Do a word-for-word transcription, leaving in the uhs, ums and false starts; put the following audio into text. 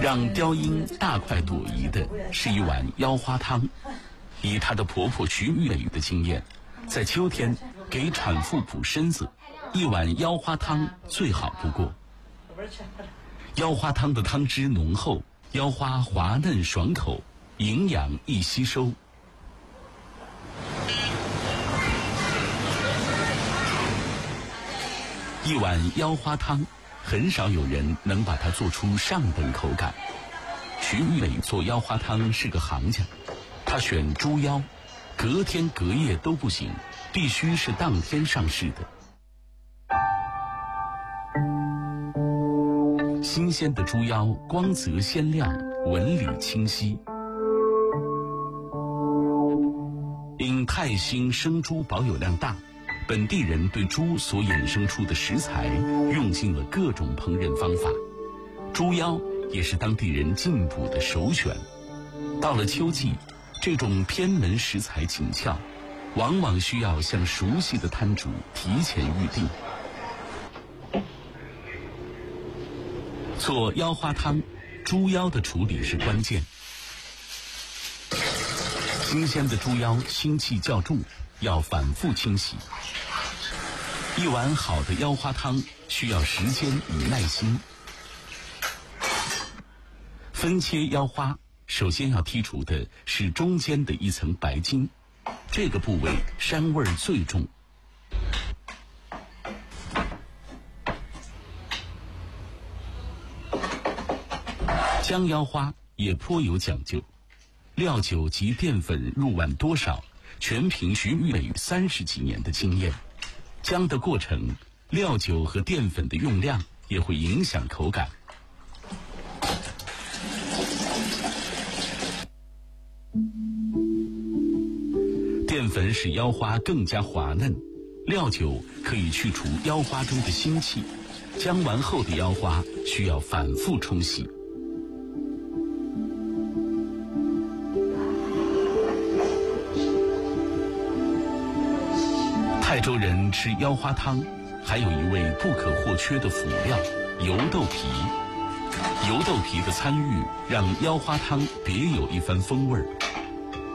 让雕英大快朵颐的是一碗腰花汤。以她的婆婆徐玉磊的经验，在秋天给产妇补身子，一碗腰花汤最好不过。腰花汤的汤汁浓厚，腰花滑嫩爽口，营养易吸收。一碗腰花汤，很少有人能把它做出上等口感。徐玉磊做腰花汤是个行家，他选猪腰，隔天隔夜都不行，必须是当天上市的。新鲜的猪腰光泽鲜亮，纹理清晰。因泰兴生猪保有量大，本地人对猪所衍生出的食材用尽了各种烹饪方法，猪腰也是当地人进补的首选。到了秋季，这种偏门食材紧俏，往往需要向熟悉的摊主提前预定。做腰花汤，猪腰的处理是关键。新鲜的猪腰腥气较重，要反复清洗。一碗好的腰花汤需要时间与耐心。分切腰花，首先要剔除的是中间的一层白筋，这个部位膻味最重。姜腰花也颇有讲究，料酒及淀粉入碗多少，全凭徐玉磊三十几年的经验。姜的过程，料酒和淀粉的用量也会影响口感。淀粉使腰花更加滑嫩，料酒可以去除腰花中的腥气。姜完后的腰花需要反复冲洗。泰州人吃腰花汤，还有一味不可或缺的辅料——油豆皮。油豆皮的参与，让腰花汤别有一番风味。